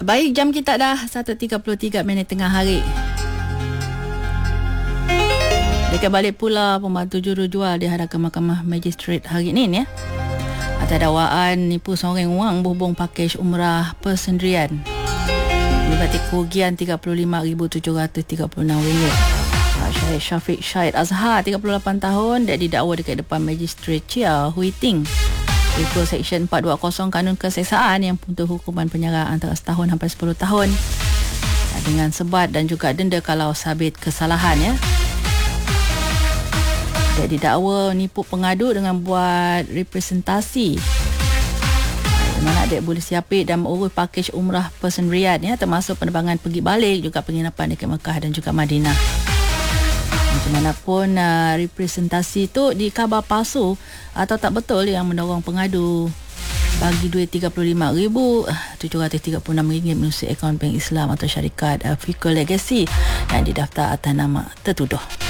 Baik, jam kita dah 1.33 minit tengah hari. Dekat balik pula pembantu jurujual di hadapan Mahkamah Magistrate hari ini ya. Atas dakwaan nipu seorang orang berhubung pakej umrah persendirian. Melibatkan kerugian RM35,736. Syahid Syafiq Syahid Azhar 38 tahun dia didakwa dekat depan Magistrate Chia Hui Ting. Ikut Seksyen 420 Kanun Keseksaan yang untuk hukuman penjara antara setahun sampai 10 tahun dengan sebat dan juga denda kalau sabit kesalahan ya. Dia didakwa nipu pengadu dengan buat representasi mana adik boleh siapik dan mengurus pakej umrah persendirian ya, termasuk penerbangan pergi balik, juga penginapan dekat Mekah dan juga Madinah. Macam mana pun representasi tu dikhabar palsu atau tak betul yang mendorong pengadu bagi duit RM35,736 melalui akaun bank Islam atau syarikat Fikul Legacy yang didaftar atas nama tertuduh.